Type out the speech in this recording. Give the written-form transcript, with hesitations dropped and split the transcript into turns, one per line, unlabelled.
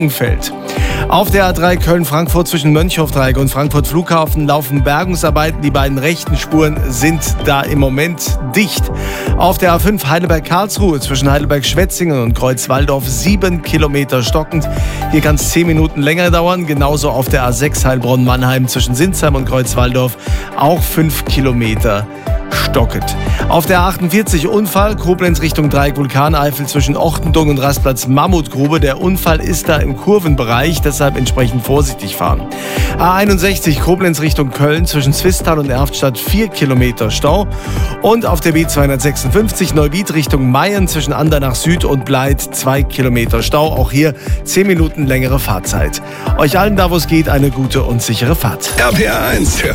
Feld. Auf der A3 Köln-Frankfurt zwischen Mönchhofdreieck und Frankfurt Flughafen laufen Bergungsarbeiten. Die beiden rechten Spuren sind da im Moment dicht. Auf der A5 Heidelberg-Karlsruhe zwischen Heidelberg-Schwetzingen und Kreuzwaldorf 7 Kilometer stockend. Hier kann es 10 Minuten länger dauern. Genauso auf der A6 Heilbronn-Mannheim zwischen Sinsheim und Kreuzwaldorf auch 5 Kilometer stockend. Auf der A48 Unfall, Koblenz Richtung Dreieck Vulkaneifel zwischen Ochtendung und Rastplatz Mammutgrube. Der Unfall ist da im Kurvenbereich, deshalb entsprechend vorsichtig fahren. A61 Koblenz Richtung Köln zwischen Zwistal und Erftstadt 4 Kilometer Stau. Und auf der B256 Neuwied Richtung Mayen zwischen Andernach Süd und Bleit 2 Kilometer Stau. Auch hier 10 Minuten längere Fahrzeit. Euch allen da, wo es geht, eine gute und sichere Fahrt.
RPR 1,